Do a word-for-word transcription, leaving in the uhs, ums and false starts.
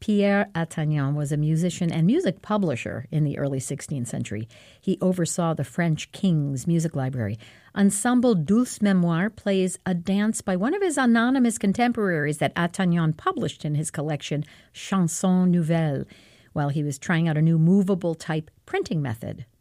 Pierre Attagnan was a musician and music publisher in the early sixteenth century. He oversaw the French king's music library. Ensemble Douce Mémoire plays a dance by one of his anonymous contemporaries that Attagnan published in his collection Chansons Nouvelles, while he was trying out a new movable type printing method